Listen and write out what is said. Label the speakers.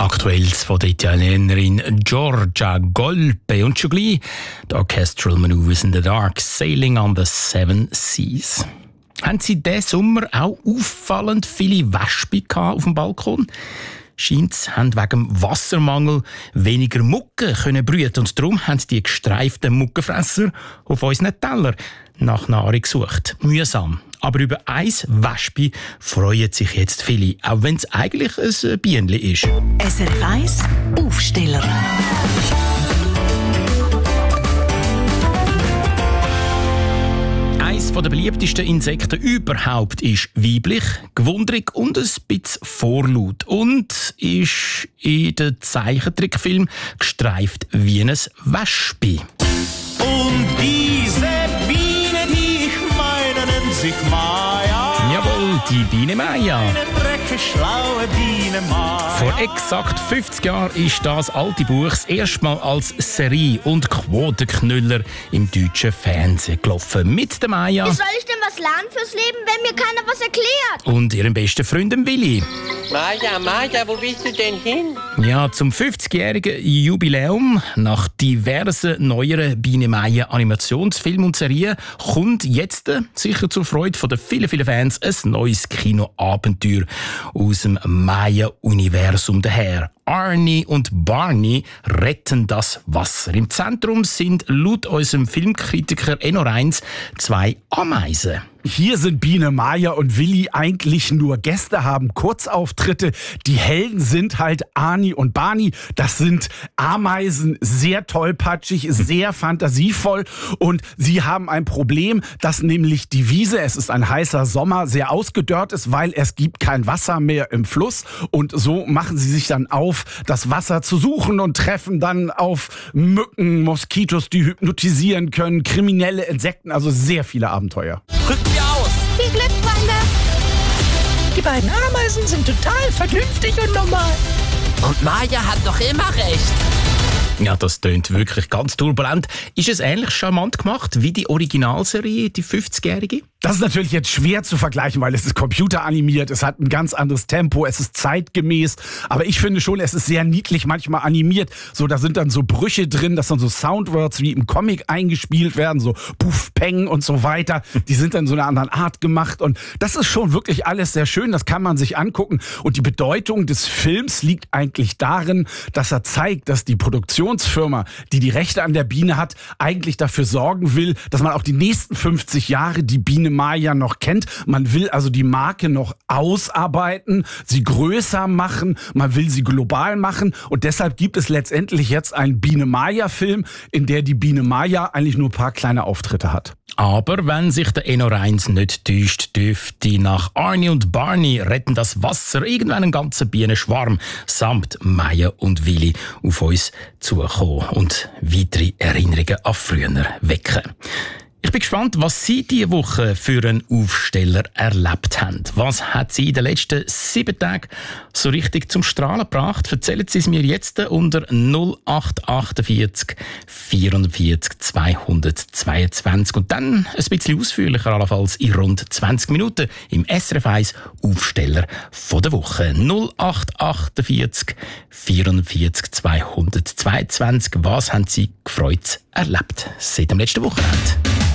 Speaker 1: Aktuelles von der Italienerin Giorgia Golpe und schon gleich die Orchestral Maneuvers in the Dark, Sailing on the Seven Seas. Haben Sie diesen Sommer auch auffallend viele Wespen auf dem Balkon? Scheint es, haben wegen dem Wassermangel weniger Mucken können brüten und darum haben die gestreiften Muckenfresser auf unseren Teller nach Nahrung gesucht. Mühsam. Aber über ein Wespe freuen sich jetzt viele, auch wenn es eigentlich ein Bienenli ist.
Speaker 2: SRF 1 Aufsteller.
Speaker 1: Eines der beliebtesten Insekten überhaupt ist weiblich, gewundrig und ein bisschen vorlaut. Und ist in den Zeichentrickfilm gestreift wie ein Wespe.
Speaker 3: Und diese Biene, die ich meine, nennt sich Maya.
Speaker 1: Jawohl, die Biene Maya.
Speaker 3: Eine drecke, schlaue Biene Maya.
Speaker 1: Vor exakt 50 Jahren ist das alte Buch das erste Mal als Serie und Quotenknüller im deutschen Fernsehen gelaufen. Mit der Maya.
Speaker 4: Wie soll ich denn was lernen fürs Leben, wenn mir keiner was erklärt?
Speaker 1: Und ihrem besten Freund Willi.
Speaker 5: Maya, wo bist du denn hin?
Speaker 1: Ja, zum 50-jährigen Jubiläum nach diversen neueren Biene Maya Animationsfilmen und Serien kommt jetzt sicher zur Freude der vielen Fans ein neues Kinoabenteuer aus dem Maya-Universum daher. Arnie und Barney retten das Wasser. Im Zentrum sind laut unserem Filmkritiker Enno Reins zwei Ameisen.
Speaker 6: Hier sind Biene Maya und Willi eigentlich nur Gäste, haben Kurzauftritte. Die Helden sind halt Arnie und Barney. Das sind Ameisen, sehr tollpatschig, sehr fantasievoll. Und sie haben ein Problem, dass nämlich die Wiese, es ist ein heißer Sommer, sehr ausgedörrt ist, weil es gibt kein Wasser mehr im Fluss. Und so machen sie sich dann auf, das Wasser zu suchen und treffen dann auf Mücken, Moskitos, die hypnotisieren können, kriminelle Insekten, also sehr viele Abenteuer.
Speaker 5: Rückt mir aus!
Speaker 4: Viel Glück, Freunde!
Speaker 2: Die beiden Ameisen sind total vernünftig und normal.
Speaker 5: Und Maya hat doch immer recht.
Speaker 1: Ja, das tönt wirklich ganz turbulent. Ist es ähnlich charmant gemacht wie die Originalserie, die 50-jährige?
Speaker 6: Das ist natürlich jetzt schwer zu vergleichen, weil es ist computeranimiert, es hat ein ganz anderes Tempo, es ist zeitgemäß. Aber ich finde schon, es ist sehr niedlich manchmal animiert. So, da sind dann so Brüche drin, dass dann so Soundwords wie im Comic eingespielt werden, so Puff, Peng und so weiter. Die sind dann so einer anderen Art gemacht. Und das ist schon wirklich alles sehr schön, das kann man sich angucken. Und die Bedeutung des Films liegt eigentlich darin, dass er zeigt, dass die Produktionsfirma, die die Rechte an der Biene hat, eigentlich dafür sorgen will, dass man auch die nächsten 50 Jahre die Biene Maya noch kennt. Man will also die Marke noch ausarbeiten, sie größer machen, man will sie global machen und deshalb gibt es letztendlich jetzt einen Biene Maya Film, in der die Biene Maya eigentlich nur ein paar kleine Auftritte hat.
Speaker 1: Aber wenn sich der Enno Reins nicht täuscht, dürfte nach Arnie und Barney retten das Wasser irgendwann einen ganzen Bienenschwarm samt Maya und Willi auf uns zukommen und weitere Erinnerungen an früher wecken. Ich bin gespannt, was Sie diese Woche für einen Aufsteller erlebt haben. Was hat Sie in den letzten 7 Tagen so richtig zum Strahlen gebracht? Erzählen Sie es mir jetzt unter 0848 44 222 und dann ein bisschen ausführlicher, allenfalls in rund 20 Minuten im SRF 1 Aufsteller von der Woche. 0848 44 222. Was haben Sie gefreut erlebt seit dem letzten Wochenende?